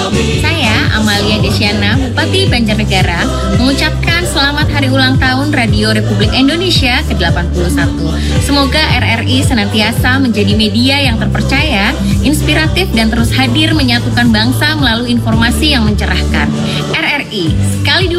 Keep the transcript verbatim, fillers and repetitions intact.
Saya Amalia Desyana, Bupati Banjarnegara, mengucapkan selamat hari ulang tahun Radio Republik Indonesia ke delapan puluh satu. Semoga R R I senantiasa menjadi media yang terpercaya, inspiratif, dan terus hadir menyatukan bangsa melalui informasi yang mencerahkan. R R I, sekali dua